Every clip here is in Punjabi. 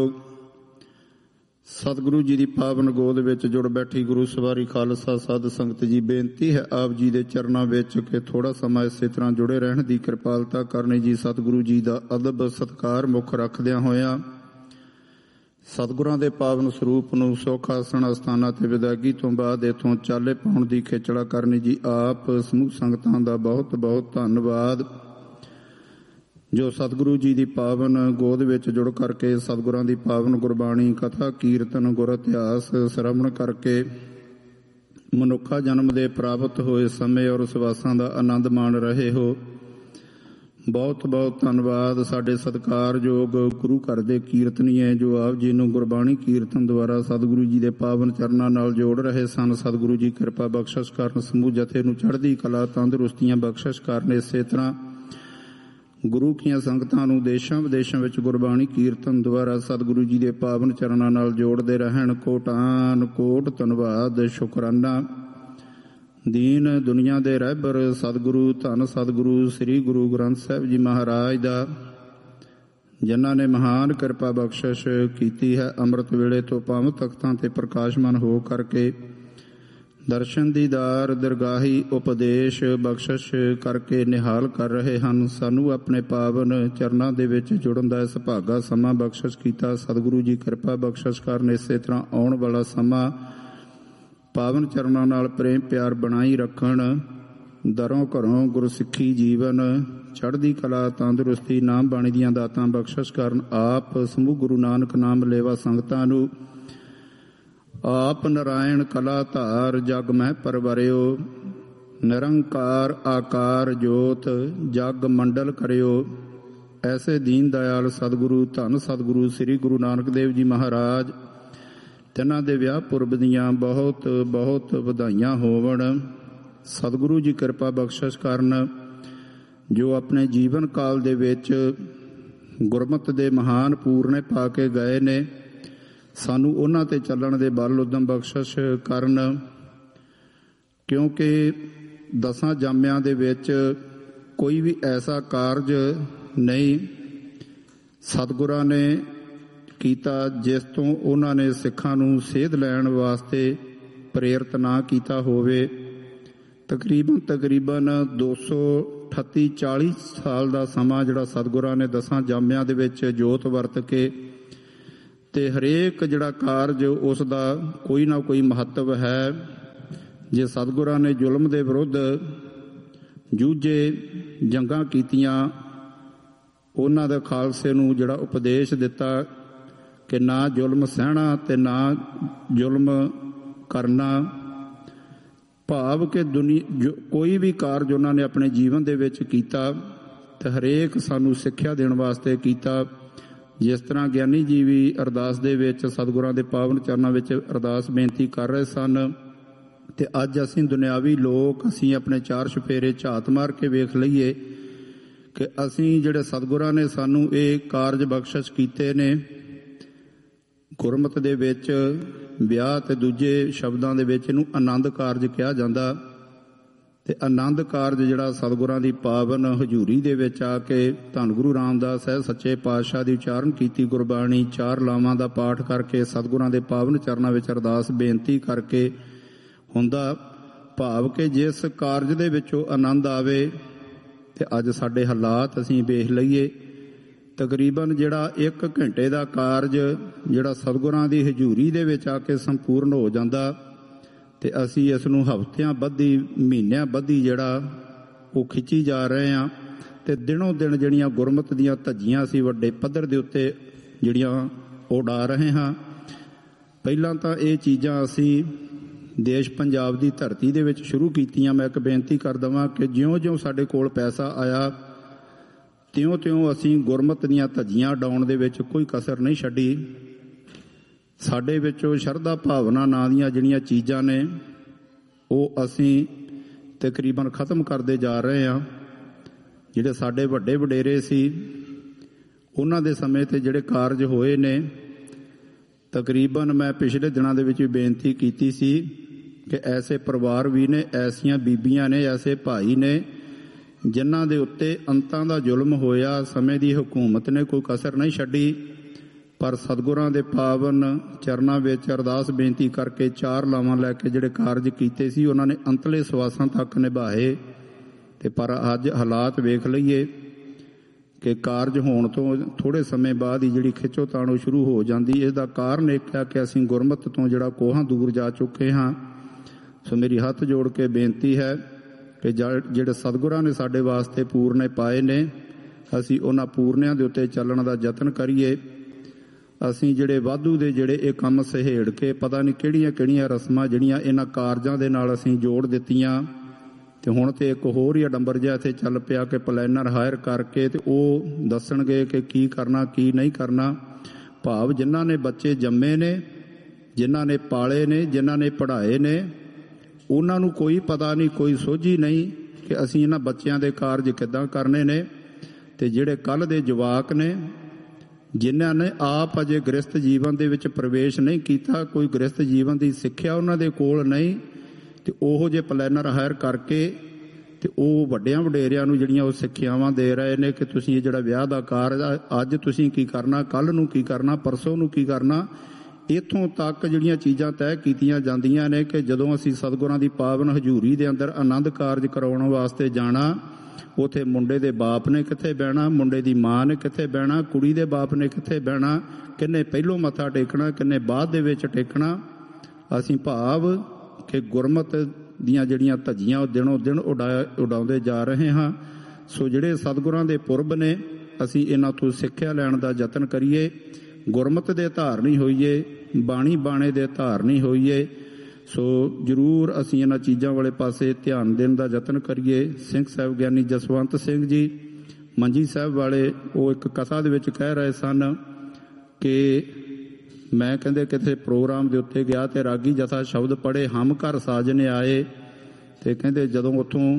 ਸਤਿਗੁਰੂ ਜੀ ਦੀ ਪਾਵਨ ਗੋਦ ਵਿੱਚ ਜੁੜ ਬੈਠੀ ਗੁਰੂ ਸਵਾਰੀ ਖਾਲਸਾ ਸਾਧ ਸੰਗਤ ਜੀ, ਬੇਨਤੀ ਹੈ ਆਪ ਜੀ ਦੇ ਚਰਨਾਂ ਵਿੱਚ ਕਿ ਥੋੜਾ ਸਮਾਂ ਇਸੇ ਤਰ੍ਹਾਂ ਜੁੜੇ ਰਹਿਣ ਦੀ ਕਿਰਪਾਲਤਾ ਕਰਨੀ ਜੀ। ਸਤਿਗੁਰੂ ਜੀ ਦਾ ਅਦਬ ਸਤਿਕਾਰ ਮੁੱਖ ਰੱਖਦਿਆਂ ਹੋਇਆਂ ਸਤਿਗੁਰਾਂ ਦੇ ਪਾਵਨ ਸਰੂਪ ਨੂੰ ਸੁੱਖ ਆਸਣ ਅਸਥਾਨਾਂ ਤੇ ਵਿਦਾਗੀ ਤੋਂ ਬਾਅਦ ਇਥੋਂ ਚਾਲੇ ਪਾਉਣ ਦੀ ਖੇਚਲਾ ਕਰਨੀ ਜੀ। ਆਪ ਸਮੂਹ ਸੰਗਤਾਂ ਦਾ ਬਹੁਤ ਬਹੁਤ ਧੰਨਵਾਦ ਜੋ ਸਤਿਗੁਰੂ ਜੀ ਦੀ ਪਾਵਨ ਗੋਦ ਵਿੱਚ ਜੁੜ ਕਰਕੇ ਸਤਿਗੁਰਾਂ ਦੀ ਪਾਵਨ ਗੁਰਬਾਣੀ ਕਥਾ ਕੀਰਤਨ ਗੁਰ ਇਤਿਹਾਸ ਸ਼ਰਵਣ ਕਰਕੇ ਮਨੁੱਖਾ ਜਨਮ ਦੇ ਪ੍ਰਾਪਤ ਹੋਏ ਸਮੇਂ ਔਰ ਸਵਾਸਾਂ ਦਾ ਆਨੰਦ ਮਾਣ ਰਹੇ ਹੋ। ਬਹੁਤ ਬਹੁਤ ਧੰਨਵਾਦ ਸਾਡੇ ਸਤਿਕਾਰਯੋਗ ਗੁਰੂ ਘਰ ਦੇ ਕੀਰਤਨੀਏ ਜੋ ਆਪ ਜੀ ਨੂੰ ਗੁਰਬਾਣੀ ਕੀਰਤਨ ਦੁਆਰਾ ਸਤਿਗੁਰੂ ਜੀ ਦੇ ਪਾਵਨ ਚਰਨਾਂ ਨਾਲ ਜੋੜ ਰਹੇ ਸਨ। ਸਤਿਗੁਰੂ ਜੀ ਕਿਰਪਾ ਬਖਸ਼ਿਸ਼ ਕਰਨ, ਸਮੂਹ ਜਥੇ ਨੂੰ ਚੜ੍ਹਦੀ ਕਲਾ ਤੰਦਰੁਸਤੀਆਂ ਬਖਸ਼ਿਸ਼ ਕਰਨ। ਇਸੇ ਤਰ੍ਹਾਂ ਗੁਰੂ ਕੀਆਂ ਸੰਗਤਾਂ ਨੂੰ ਦੇਸ਼ਾਂ ਵਿਦੇਸ਼ਾਂ ਵਿੱਚ ਗੁਰਬਾਣੀ ਕੀਰਤਨ ਦੁਆਰਾ ਸਤਿਗੁਰੂ ਜੀ ਦੇ ਪਾਵਨ ਚਰਨਾਂ ਨਾਲ ਜੋੜਦੇ ਰਹਿਣ। ਕੋਟਾਨ ਕੋਟ ਧੰਨਵਾਦ ਸ਼ੁਕਰਾਨਾ। ਦੀਨ ਦੁਨੀਆ ਦੇ ਰਹਿਬਰ ਸਤਿਗੁਰੂ ਧੰਨ ਸਤਿਗੁਰੂ ਸ੍ਰੀ ਗੁਰੂ ਗ੍ਰੰਥ ਸਾਹਿਬ ਜੀ ਮਹਾਰਾਜ ਦਾ, ਜਿਨ੍ਹਾਂ ਨੇ ਮਹਾਨ ਕਿਰਪਾ ਬਖਸ਼ਿਸ਼ ਕੀਤੀ ਹੈ। ਅੰਮ੍ਰਿਤ ਵੇਲੇ ਤੋਂ ਪਾਵਨ ਤਖਤਾਂ ਤੇ ਪ੍ਰਕਾਸ਼ਮਾਨ ਹੋ ਕਰਕੇ ਦਰਸ਼ਨ ਦੀਦਾਰ ਦਰਗਾਹੀ ਉਪਦੇਸ਼ ਬਖਸ਼ਿਸ਼ ਕਰਕੇ ਨਿਹਾਲ ਕਰ ਰਹੇ ਹਨ। ਸਾਨੂੰ ਆਪਣੇ ਪਾਵਨ ਚਰਨਾਂ ਦੇ ਵਿੱਚ ਜੁੜਨ ਦਾ ਸੁਭਾਗਾ ਸਮਾਂ ਬਖਸ਼ਿਸ਼ ਕੀਤਾ। ਸਤਿਗੁਰੂ ਜੀ ਕਿਰਪਾ ਬਖਸ਼ਿਸ਼ ਕਰਨ। ਇਸੇ ਤਰ੍ਹਾਂ ਆਉਣ ਵਾਲਾ ਸਮਾਂ ਪਾਵਨ ਚਰਨਾਂ ਨਾਲ ਪ੍ਰੇਮ ਪਿਆਰ ਬਣਾਈ ਰੱਖਣ। ਦਰੋਂ ਘਰੋਂ ਗੁਰਸਿੱਖੀ ਜੀਵਨ ਚੜ੍ਹਦੀ ਕਲਾ ਤੰਦਰੁਸਤੀ ਨਾਮ ਬਾਣੀ ਦੀਆਂ ਦਾਤਾਂ ਬਖਸ਼ਿਸ਼ ਕਰਨ। ਆਪ ਸਮੂਹ ਗੁਰੂ ਨਾਨਕ ਨਾਮ ਲੇਵਾ ਸੰਗਤਾਂ ਨੂੰ ਆਪ ਨਾਰਾਇਣ ਕਲਾ ਧਾਰ ਜਗ ਮਹਿ ਪਰਵਰਿਓ। ਨਿਰੰਕਾਰ ਆਕਾਰ ਜੋਤ ਜਗ ਮੰਡਲ ਕਰਿਓ। ਐਸੇ ਦੀਨ ਦਇਆਲ ਸਤਿਗੁਰੂ ਧੰਨ ਸਤਿਗੁਰੂ ਸ੍ਰੀ ਗੁਰੂ ਨਾਨਕ ਦੇਵ ਜੀ ਮਹਾਰਾਜ, ਤਿੰਨਾਂ ਦੇ ਵਿਆਹ ਪੁਰਬ ਦੀਆਂ ਬਹੁਤ ਬਹੁਤ ਵਧਾਈਆਂ ਹੋਵਣ। ਸਤਿਗੁਰੂ ਜੀ ਕਿਰਪਾ ਬਖਸ਼ਿਸ਼ ਕਰਨ ਜੋ ਆਪਣੇ ਜੀਵਨ ਕਾਲ ਦੇ ਵਿੱਚ ਗੁਰਮਤਿ ਦੇ ਮਹਾਨ ਪੂਰਨੇ ਪਾ ਕੇ ਗਏ ਨੇ। ਸਾਨੂੰ ਉਹਨਾਂ ਤੇ ਚੱਲਣ ਦੇ ਬਲ ਉਦਮ ਬਖਸ਼ਿਸ਼ ਕਰਨ, ਕਿਉਂਕਿ 10 ਜਾਮਿਆਂ ਦੇ ਵਿੱਚ ਕੋਈ ਵੀ ਐਸਾ ਕਾਰਜ ਨਹੀਂ ਸਤਿਗੁਰਾਂ ਨੇ ਕੀਤਾ ਜਿਸ ਤੋਂ ਉਹਨਾਂ ਨੇ ਸਿੱਖਾਂ ਨੂੰ ਸੇਧ ਲੈਣ ਵਾਸਤੇ ਪ੍ਰੇਰਿਤ ਨਾ ਕੀਤਾ ਹੋਵੇ। ਤਕਰੀਬਨ 238-40 ਸਾਲ ਦਾ ਸਮਾਂ ਜਿਹੜਾ ਸਤਿਗੁਰਾਂ ਨੇ 10 ਜਾਮਿਆਂ ਦੇ ਵਿੱਚ ਜੋਤ ਵਰਤ ਕੇ ਤੇ ਹਰੇਕ ਜਿਹੜਾ ਕਾਰਜ ਉਸ ਦਾ ਕੋਈ ਨਾ ਕੋਈ ਮਹੱਤਵ ਹੈ। ਜੇ ਸਤਿਗੁਰਾਂ ਨੇ ਜ਼ੁਲਮ ਦੇ ਵਿਰੁੱਧ ਜੂਝੇ, ਜੰਗਾਂ ਕੀਤੀਆਂ, ਉਹਨਾਂ ਦੇ ਖਾਲਸੇ ਨੂੰ ਜਿਹੜਾ ਉਪਦੇਸ਼ ਦਿੱਤਾ ਕਿ ਨਾ ਜ਼ੁਲਮ ਸਹਿਣਾ ਤੇ ਨਾ ਜ਼ੁਲਮ ਕਰਨਾ, ਭਾਵ ਕਿ ਕੋਈ ਵੀ ਕਾਰਜ ਉਹਨਾਂ ਨੇ ਆਪਣੇ ਜੀਵਨ ਦੇ ਵਿੱਚ ਕੀਤਾ ਤੇ ਹਰੇਕ ਸਾਨੂੰ ਸਿੱਖਿਆ ਦੇਣ ਵਾਸਤੇ ਕੀਤਾ। ਜਿਸ ਤਰ੍ਹਾਂ ਗਿਆਨੀ ਜੀ ਵੀ ਅਰਦਾਸ ਦੇ ਵਿੱਚ ਸਤਿਗੁਰਾਂ ਦੇ ਪਾਵਨ ਚਰਨਾਂ ਵਿੱਚ ਅਰਦਾਸ ਬੇਨਤੀ ਕਰ ਰਹੇ ਸਨ। ਤੇ ਅੱਜ ਅਸੀਂ ਦੁਨਿਆਵੀ ਲੋਕ ਅਸੀਂ ਆਪਣੇ 4 ਚੁਫੇਰੇ ਝਾਤ ਮਾਰ ਕੇ ਵੇਖ ਲਈਏ ਕਿ ਅਸੀਂ ਜਿਹੜੇ ਸਤਿਗੁਰਾਂ ਨੇ ਸਾਨੂੰ ਇਹ ਕਾਰਜ ਬਖਸ਼ਿਸ਼ ਕੀਤੇ ਨੇ। ਗੁਰਮਤਿ ਦੇ ਵਿੱਚ ਵਿਆਹ ਤੇ ਦੂਜੇ ਸ਼ਬਦਾਂ ਦੇ ਵਿੱਚ ਇਹਨੂੰ ਆਨੰਦ ਕਾਰਜ ਕਿਹਾ ਜਾਂਦਾ। ਤੇ ਆਨੰਦ ਕਾਰਜ ਜਿਹੜਾ ਸਤਿਗੁਰਾਂ ਦੀ ਪਾਵਨ ਹਜ਼ੂਰੀ ਦੇ ਵਿੱਚ ਆ ਕੇ ਧੰਨ ਗੁਰੂ ਰਾਮਦਾਸ ਸਾਹਿਬ ਸੱਚੇ ਪਾਤਸ਼ਾਹ ਦੀ ਉਚਾਰਨ ਕੀਤੀ ਗੁਰਬਾਣੀ 4 ਲਾਵਾਂ ਦਾ ਪਾਠ ਕਰਕੇ ਸਤਿਗੁਰਾਂ ਦੇ ਪਾਵਨ ਚਰਨਾਂ ਵਿੱਚ ਅਰਦਾਸ ਬੇਨਤੀ ਕਰਕੇ ਹੁੰਦਾ। ਭਾਵ ਕਿ ਜਿਸ ਕਾਰਜ ਦੇ ਵਿੱਚੋਂ ਆਨੰਦ ਆਵੇ। ਤੇ ਅੱਜ ਸਾਡੇ ਹਾਲਾਤ ਅਸੀਂ ਵੇਖ ਲਈਏ, ਤਕਰੀਬਨ ਜਿਹੜਾ 1 ਘੰਟੇ ਦਾ ਕਾਰਜ ਜਿਹੜਾ ਸਤਿਗੁਰਾਂ ਦੀ ਹਜ਼ੂਰੀ ਦੇ ਵਿੱਚ ਆ ਕੇ ਸੰਪੂਰਨ ਹੋ ਜਾਂਦਾ ਤੇ ਅਸੀਂ ਇਸ ਨੂੰ ਹਫ਼ਤਿਆਂ ਬੱਧੀ ਮਹੀਨਿਆਂ ਬੱਧੀ ਜਿਹੜਾ ਉਹ ਖਿੱਚੀ ਜਾ ਰਹੇ ਹਾਂ। ਤੇ ਦਿਨੋਂ ਦਿਨ ਜਿਹੜੀਆਂ ਗੁਰਮਤਿ ਦੀਆਂ ਧੱਜੀਆਂ ਅਸੀਂ ਵੱਡੇ ਪੱਧਰ ਦੇ ਉੱਤੇ ਜਿਹੜੀਆਂ ਉਡਾ ਰਹੇ ਹਾਂ। ਪਹਿਲਾਂ ਤਾਂ ਇਹ ਚੀਜ਼ਾਂ ਅਸੀਂ ਦੇਸ਼ ਪੰਜਾਬ ਦੀ ਧਰਤੀ ਦੇ ਵਿੱਚ ਸ਼ੁਰੂ ਕੀਤੀਆਂ। ਮੈਂ ਇੱਕ ਬੇਨਤੀ ਕਰ ਦੇਵਾਂ ਕਿ ਜਿਉਂ-ਜਿਉਂ ਸਾਡੇ ਕੋਲ ਪੈਸਾ ਆਇਆ ਤਿਉਂ-ਤਿਉਂ ਅਸੀਂ ਗੁਰਮਤਿ ਦੀਆਂ ਧੱਜੀਆਂ ਉਡਾਉਣ ਦੇ ਵਿੱਚ ਕੋਈ ਕਸਰ ਨਹੀਂ ਛੱਡੀ। ਸਾਡੇ ਵਿੱਚੋਂ ਸ਼ਰਧਾ ਭਾਵਨਾ ਨਾਂ ਦੀਆਂ ਜਿਹੜੀਆਂ ਚੀਜ਼ਾਂ ਨੇ ਉਹ ਅਸੀਂ ਤਕਰੀਬਨ ਖਤਮ ਕਰਦੇ ਜਾ ਰਹੇ ਹਾਂ। ਜਿਹੜੇ ਸਾਡੇ ਵੱਡੇ ਵਡੇਰੇ ਸੀ ਉਹਨਾਂ ਦੇ ਸਮੇਂ ਤੇ ਜਿਹੜੇ ਕਾਰਜ ਹੋਏ ਨੇ, ਤਕਰੀਬਨ ਮੈਂ ਪਿਛਲੇ ਦਿਨਾਂ ਦੇ ਵਿੱਚ ਵੀ ਬੇਨਤੀ ਕੀਤੀ ਸੀ ਕਿ ਐਸੇ ਪਰਿਵਾਰ ਵੀ ਨੇ, ਐਸੀਆਂ ਬੀਬੀਆਂ ਨੇ, ਐਸੇ ਭਾਈ ਨੇ ਜਿਨ੍ਹਾਂ ਦੇ ਉੱਤੇ ਅੰਤਾਂ ਦਾ ਜ਼ੁਲਮ ਹੋਇਆ। ਸਮੇਂ ਦੀ ਹਕੂਮਤ ਨੇ ਕੋਈ ਕਸਰ ਨਹੀਂ ਛੱਡੀ, ਪਰ ਸਤਿਗੁਰਾਂ ਦੇ ਪਾਵਨ ਚਰਨਾਂ ਵਿੱਚ ਅਰਦਾਸ ਬੇਨਤੀ ਕਰਕੇ 4 ਲਾਵਾਂ ਲੈ ਕੇ ਜਿਹੜੇ ਕਾਰਜ ਕੀਤੇ ਸੀ ਉਹਨਾਂ ਨੇ ਅੰਤਲੇ ਸਵਾਸਾਂ ਤੱਕ ਨਿਭਾਏ। ਤੇ ਪਰ ਅੱਜ ਹਾਲਾਤ ਵੇਖ ਲਈਏ ਕਿ ਕਾਰਜ ਹੋਣ ਤੋਂ ਥੋੜ੍ਹੇ ਸਮੇਂ ਬਾਅਦ ਹੀ ਜਿਹੜੀ ਖਿੱਚੋਤਾਣ ਉਹ ਸ਼ੁਰੂ ਹੋ ਜਾਂਦੀ। ਇਸ ਦਾ ਕਾਰਨ ਇਹ ਹੈ ਕਿ ਅਸੀਂ ਗੁਰਮਤਿ ਤੋਂ ਜਿਹੜਾ ਕੋਹਾਂ ਦੂਰ ਜਾ ਚੁੱਕੇ ਹਾਂ। ਸੋ ਮੇਰੀ ਹੱਥ ਜੋੜ ਕੇ ਬੇਨਤੀ ਹੈ ਕਿ ਜਿਹੜੇ ਸਤਿਗੁਰਾਂ ਨੇ ਸਾਡੇ ਵਾਸਤੇ ਪੂਰਨੇ ਪਾਏ ਨੇ, ਅਸੀਂ ਉਹਨਾਂ ਪੂਰਨਿਆਂ ਦੇ ਉੱਤੇ ਚੱਲਣ ਦਾ ਯਤਨ ਕਰੀਏ। ਅਸੀਂ ਜਿਹੜੇ ਵਾਧੂ ਦੇ ਜਿਹੜੇ ਇਹ ਕੰਮ ਸਹੇੜ ਕੇ ਪਤਾ ਨਹੀਂ ਕਿਹੜੀਆਂ ਕਿਹੜੀਆਂ ਰਸਮਾਂ ਜਿਹੜੀਆਂ ਇਹਨਾਂ ਕਾਰਜਾਂ ਦੇ ਨਾਲ ਅਸੀਂ ਜੋੜ ਦਿੱਤੀਆਂ, ਤੇ ਹੁਣ ਤੇ ਇੱਕ ਹੋਰ ਹੀ ਅਡੰਬਰ ਜਿਹਾ ਇੱਥੇ ਚੱਲ ਪਿਆ ਕਿ ਪਲੈਨਰ ਹਾਇਰ ਕਰਕੇ ਤੇ ਉਹ ਦੱਸਣਗੇ ਕਿ ਕੀ ਕਰਨਾ ਕੀ ਨਹੀਂ ਕਰਨਾ। ਭਾਵ ਜਿਨ੍ਹਾਂ ਨੇ ਬੱਚੇ ਜੰਮੇ ਨੇ, ਜਿਨ੍ਹਾਂ ਨੇ ਪਾਲੇ ਨੇ, ਜਿਨ੍ਹਾਂ ਨੇ ਪੜ੍ਹਾਏ ਨੇ, ਉਹਨਾਂ ਨੂੰ ਕੋਈ ਪਤਾ ਨਹੀਂ, ਕੋਈ ਸੋਝੀ ਨਹੀਂ ਕਿ ਅਸੀਂ ਇਹਨਾਂ ਬੱਚਿਆਂ ਦੇ ਕਾਰਜ ਕਿੱਦਾਂ ਕਰਨੇ ਨੇ। ਤੇ ਜਿਹੜੇ ਕੱਲ੍ਹ ਦੇ ਜਵਾਕ ਨੇ, ਜਿਨ੍ਹਾਂ ਨੇ ਆਪ ਅਜੇ ਗ੍ਰਸਥ ਜੀਵਨ ਦੇ ਵਿੱਚ ਪ੍ਰਵੇਸ਼ ਨਹੀਂ ਕੀਤਾ, ਕੋਈ ਗ੍ਰਸਥ ਜੀਵਨ ਦੀ ਸਿੱਖਿਆ ਉਹਨਾਂ ਦੇ ਕੋਲ ਨਹੀਂ, ਤੇ ਉਹੋ ਜਿਹੇ ਪਲੈਨਰ ਹਾਇਰ ਕਰਕੇ ਤੇ ਉਹ ਵੱਡਿਆਂ ਵਡੇਰਿਆਂ ਨੂੰ ਜਿਹੜੀਆਂ ਉਹ ਸਿੱਖਿਆਵਾਂ ਦੇ ਰਹੇ ਨੇ ਕਿ ਤੁਸੀਂ ਇਹ ਜਿਹੜਾ ਵਿਆਹ ਦਾ ਕਾਰਜ ਅੱਜ ਤੁਸੀਂ ਕੀ ਕਰਨਾ, ਕੱਲ੍ਹ ਨੂੰ ਕੀ ਕਰਨਾ, ਪਰਸੋਂ ਨੂੰ ਕੀ ਕਰਨਾ। ਇੱਥੋਂ ਤੱਕ ਜਿਹੜੀਆਂ ਚੀਜ਼ਾਂ ਤੈਅ ਕੀਤੀਆਂ ਜਾਂਦੀਆਂ ਨੇ ਕਿ ਜਦੋਂ ਅਸੀਂ ਸਤਿਗੁਰਾਂ ਦੀ ਪਾਵਨ ਹਜ਼ੂਰੀ ਦੇ ਅੰਦਰ ਆਨੰਦ ਕਾਰਜ ਕਰਾਉਣ ਵਾਸਤੇ ਜਾਣਾ, ਉੱਥੇ ਮੁੰਡੇ ਦੇ ਬਾਪ ਨੇ ਕਿੱਥੇ ਬਹਿਣਾ, ਮੁੰਡੇ ਦੀ ਮਾਂ ਨੇ ਕਿੱਥੇ ਬਹਿਣਾ, ਕੁੜੀ ਦੇ ਬਾਪ ਨੇ ਕਿੱਥੇ ਬਹਿਣਾ, ਕਿੰਨੇ ਪਹਿਲੋਂ ਮੱਥਾ ਟੇਕਣਾ, ਕਿੰਨੇ ਬਾਅਦ ਦੇ ਵਿੱਚ ਟੇਕਣਾ। ਅਸੀਂ ਭਾਵ ਕਿ ਗੁਰਮਤਿ ਦੀਆਂ ਜਿਹੜੀਆਂ ਧੱਜੀਆਂ ਉਹ ਦਿਨੋਂ ਦਿਨ ਉਡਾਉਂਦੇ ਜਾ ਰਹੇ ਹਾਂ। ਸੋ ਜਿਹੜੇ ਸਤਿਗੁਰਾਂ ਦੇ ਪੁਰਬ ਨੇ, ਅਸੀਂ ਇਹਨਾਂ ਤੋਂ ਸਿੱਖਿਆ ਲੈਣ ਦਾ ਯਤਨ ਕਰੀਏ, ਗੁਰਮਤਿ ਦੇ ਧਾਰਨੀ ਹੋਈਏ, ਬਾਣੀ ਬਾਣੇ ਦੇ ਧਾਰਨੀ ਹੋਈਏ। ਸੋ ਜ਼ਰੂਰ ਅਸੀਂ ਇਹਨਾਂ ਚੀਜ਼ਾਂ ਵਾਲੇ ਪਾਸੇ ਧਿਆਨ ਦੇਣ ਦਾ ਯਤਨ ਕਰੀਏ। ਸਿੰਘ ਸਾਹਿਬ ਗਿਆਨੀ ਜਸਵੰਤ ਸਿੰਘ ਜੀ ਮੰਜੀ ਸਾਹਿਬ ਵਾਲੇ ਉਹ ਇੱਕ ਕਥਾ ਦੇ ਵਿੱਚ ਕਹਿ ਰਹੇ ਸਨ ਕਿ ਮੈਂ ਕਹਿੰਦੇ ਕਿਤੇ ਪ੍ਰੋਗਰਾਮ ਦੇ ਉੱਤੇ ਗਿਆ ਤੇ ਰਾਗੀ ਜਥਾ ਸ਼ਬਦ ਪੜ੍ਹੇ, ਹਮ ਘਰ ਸਾਜਨੇ ਆਏ। ਤੇ ਕਹਿੰਦੇ ਜਦੋਂ ਉੱਥੋਂ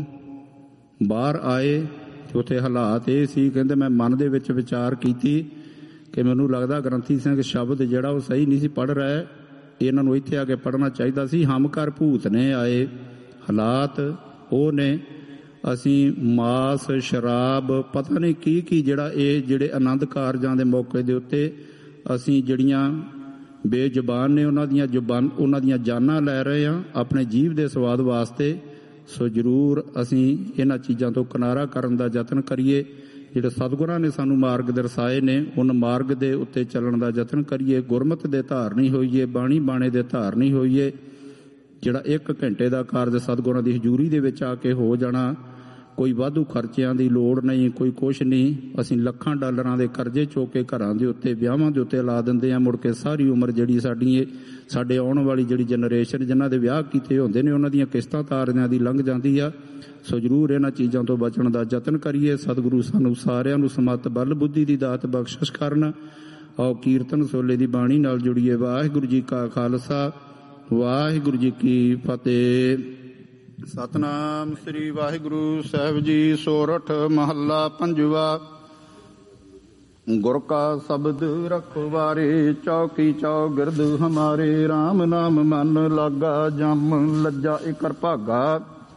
ਬਾਹਰ ਆਏ ਤੇ ਉੱਥੇ ਹਾਲਾਤ ਇਹ ਸੀ, ਕਹਿੰਦੇ ਮੈਂ ਮਨ ਦੇ ਵਿੱਚ ਵਿਚਾਰ ਕੀਤੀ ਕਿ ਮੈਨੂੰ ਲੱਗਦਾ ਗ੍ਰੰਥੀ ਸਿੰਘ ਸ਼ਬਦ ਜਿਹੜਾ ਉਹ ਸਹੀ ਨਹੀਂ ਸੀ ਪੜ੍ਹ ਰਿਹਾ, ਇਹਨਾਂ ਨੂੰ ਇੱਥੇ ਆ ਕੇ ਪੜ੍ਹਨਾ ਚਾਹੀਦਾ ਸੀ। ਹਮ ਘਰ ਭੂਤ ਨੇ ਆਏ, ਹਾਲਾਤ ਉਹ ਨੇ। ਅਸੀਂ ਮਾਸ, ਸ਼ਰਾਬ, ਪਤਾ ਨਹੀਂ ਕੀ ਕੀ ਜਿਹੜਾ ਇਹ ਜਿਹੜੇ ਆਨੰਦ ਕਾਰਜਾਂ ਦੇ ਮੌਕੇ ਦੇ ਉੱਤੇ ਅਸੀਂ ਜਿਹੜੀਆਂ ਬੇਜ਼ੁਬਾਨ ਨੇ ਉਹਨਾਂ ਦੀਆਂ ਜਾਨਾਂ ਲੈ ਰਹੇ ਹਾਂ ਆਪਣੇ ਜੀਵ ਦੇ ਸਵਾਦ ਵਾਸਤੇ। ਸੋ ਜ਼ਰੂਰ ਅਸੀਂ ਇਹਨਾਂ ਚੀਜ਼ਾਂ ਤੋਂ ਕਿਨਾਰਾ ਕਰਨ ਦਾ ਯਤਨ ਕਰੀਏ। ਜਿਹੜੇ ਸਤਿਗੁਰਾਂ ਨੇ ਸਾਨੂੰ ਮਾਰਗ ਦਰਸਾਏ ਨੇ, ਉਹਨਾਂ ਮਾਰਗ ਦੇ ਉੱਤੇ ਚੱਲਣ ਦਾ ਯਤਨ ਕਰੀਏ। ਗੁਰਮਤਿ ਦੇ ਧਾਰਨੀ ਹੋਈਏ, ਬਾਣੀ ਬਾਣੇ ਦੇ ਧਾਰਨੀ ਹੋਈਏ। ਜਿਹੜਾ 1 ਘੰਟੇ ਦਾ ਕਾਰਜ ਸਤਿਗੁਰਾਂ ਦੀ ਹਜ਼ੂਰੀ ਦੇ ਵਿੱਚ ਆ ਕੇ ਹੋ ਜਾਣਾ, ਕੋਈ ਵਾਧੂ ਖਰਚਿਆਂ ਦੀ ਲੋੜ ਨਹੀਂ, ਕੋਈ ਕੁਛ ਨਹੀਂ। ਅਸੀਂ ਲੱਖਾਂ ਡਾਲਰਾਂ ਦੇ ਕਰਜ਼ੇ ਚੁੱਕ ਕੇ ਘਰਾਂ ਦੇ ਉੱਤੇ, ਵਿਆਹਾਂ ਦੇ ਉੱਤੇ ਲਾ ਦਿੰਦੇ ਹਾਂ। ਮੁੜ ਕੇ ਸਾਰੀ ਉਮਰ ਜਿਹੜੀ ਸਾਡੇ ਆਉਣ ਵਾਲੀ ਜਿਹੜੀ ਜਨਰੇਸ਼ਨ ਜਿਨ੍ਹਾਂ ਦੇ ਵਿਆਹ ਕੀਤੇ ਹੁੰਦੇ ਨੇ ਉਹਨਾਂ ਦੀਆਂ ਕਿਸ਼ਤਾਂ ਤਾਰਿਆਂ ਦੀ ਲੰਘ ਜਾਂਦੀ ਆ। ਸੋ ਜ਼ਰੂਰ ਇਹਨਾਂ ਚੀਜ਼ਾਂ ਤੋਂ ਬਚਣ ਦਾ ਯਤਨ ਕਰੀਏ। ਸਤਿਗੁਰੂ ਸਾਨੂੰ ਸਾਰਿਆਂ ਨੂੰ ਸਮੱਤ ਬਲ ਬੁੱਧੀ ਦੀ ਦਾਤ ਬਖਸ਼ਿਸ਼ ਕਰਨ। ਆਓ ਕੀਰਤਨ ਸੋਲੇ ਦੀ ਬਾਣੀ ਨਾਲ ਜੁੜੀਏ। ਵਾਹਿਗੁਰੂ ਜੀ ਕਾ ਖਾਲਸਾ, ਵਾਹਿਗੁਰੂ ਜੀ ਕੀ ਫਤਿਹ। ਸਤਨਾਮ ਸ੍ਰੀ ਵਾਹਿਗੁਰੂ ਸਾਹਿਬ ਜੀ। ਸੋਰਠ ਮਹੱਲਾ ਪੰਜਵਾ। ਗੁਰ ਕਾ ਸ਼ਬਦ ਰਖਵਾਰੇ, ਚੌਕੀ ਚੌਗਿਰਦ ਹਮਾਰੇ। ਰਾਮ ਨਾਮ ਮਨ ਲਾਗਾ, ਜਮ ਲੱਜਾ ਇਕਰ ਭਾਗਾ।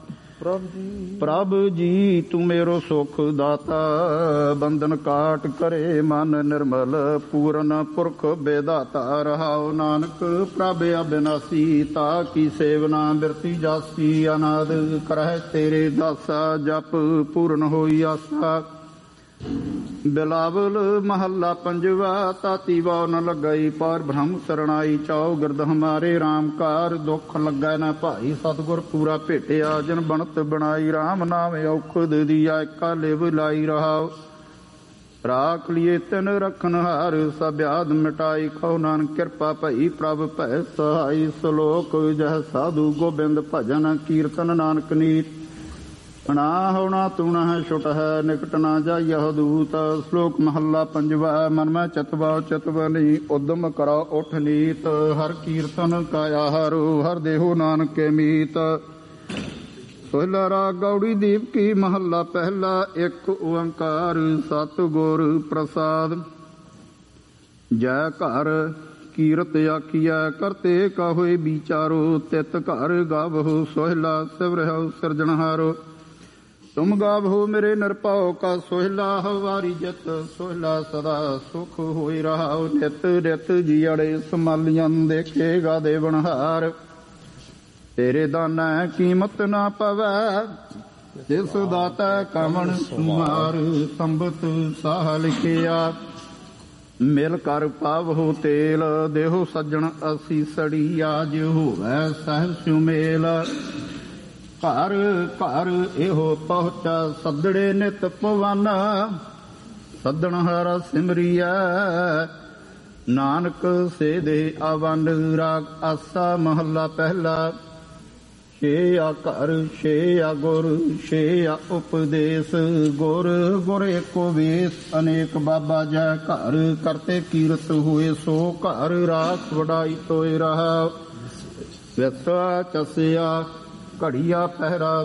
ਪ੍ਰਭ ਜੀ ਤੂੰ ਮੇਰੋ ਸੁਖ ਦਾਤਾ, ਬੰਧਨ ਕਾਟ ਕਰੇ ਮਨ ਨਿਰਮਲ। ਪੂਰਨ ਪੁਰਖ ਬੇਦਾਤਾ, ਰਹਾਉ ਨਾਨਕ ਪ੍ਰਭ ਅਬਿਨਾਸੀ। ਤਾ ਕੀ ਸੇਵਨਾ ਬਿਰਤੀ ਜਾਸੀ, ਅਨਾਦ ਕਰਹਿ ਤੇਰੇ ਦਾਸਾ। ਜਪ ਪੂਰਨ ਹੋਈ ਆਸਾ। ਬਿਲਾਵਲ ਮਹੱਲਾ ਪੰਜਵਾ। ਤਾਤੀ ਵਾਉ ਨ ਲੱਗਈ, ਪਰ ਬ੍ਰਹਮ ਸਰਣਾਈ। ਚੌ ਗਿਰਦ ਹਮਾਰੇ ਰਾਮ ਕਾਰ, ਦੁੱਖ ਲੱਗੈ ਨਾ ਭਾਈ। ਸਤਿਗੁਰ ਪੂਰਾ ਭੇਟਿਆ, ਜਨ ਬਣਤ ਬਣਾਈ। ਰਾਮ ਨਾਮ ਔਖਦ ਦੀਆ, ਏਕਾ ਲਿਵ ਲਾਈ। ਰਹਾਉ ਰਾਖ ਲਿਏ ਤਿਨ ਰਖਨ ਹਾਰ, ਸਭ ਆਦ ਮਿਟਾਈ। ਕਹੋ ਨਾਨਕ ਕਿਰਪਾ ਭਈ, ਪ੍ਰਭ ਭੈ ਸਹਾਈ। ਸਲੋਕ ਜਹ ਸਾਧੂ ਗੋਬਿੰਦ ਭਜਨ, ਕੀਰਤਨ ਨਾਨਕ ਨੀਤ। ਨਾ ਹੋਣਾ ਤੂਣਾ ਹੈ ਛੁਟ ਹੈ, ਨਿਕਟ ਨਾ ਜਾਈਹੁ ਦੂਤ। ਸ਼ਲੋਕ ਮਹੱਲਾ ਪੰਜਵਾ। ਮਨ ਮੈਂ ਚਤਵਾ ਚਤਵਨੀ, ਉਦਮ ਕਰੋ ਉਠ ਨੀਤ। ਹਰ ਕੀਰਤਨ ਕਾਇਆ ਹਰੋ, ਹਰ ਦੇਹੋ ਨਾਨਕੇ ਮੀਤ। ਸੋਹਿਲਾ ਰਾਗ ਗੌੜੀ ਦੀਪ ਕੀ, ਮਹੱਲਾ ਪਹਿਲਾ। ਇੱਕ ਓੰਕਾਰ ਸਤਿਗੁਰ ਪ੍ਰਸਾਦ। ਜੈ ਘਰ ਕੀਰਤ ਆਖੀਐ, ਕਰਤੇ ਕਾ ਹੋਏ ਵਿਚਾਰੋ। ਤਿਤ ਘਰ ਗਾਵਹੁ ਸੋਹਿਲਾ, ਸਿਵਰਿਹੁ ਸਿਰਜਣਹਾਰੋ। तुम गावो मेरे निरभाव का सोहला हवारी जत सोहला सदा सुख होई रहा नित नित जियड़े संभालियां देखेगा देवनहार तेरे दाना कीमत ना पवै जिस दाता कमन सुमार संबत साह लिखिया मिल कर पावो तेल देहो सज्जन असी सड़िया जो होवै सहब सुमेल घर घर एहो पहुंचा सदड़े नित पवाना सदन हर सिमरिया नानक से दे आवन राग आसा महला पहला छे आ घर छे आ गुर छे आ उपदेश गुर गुर एको वेश अनेक बाबा जय घर करते कीरत हुए सो घर राख वडाई तोय रहा व्यसा चसिया घड़िया पहरा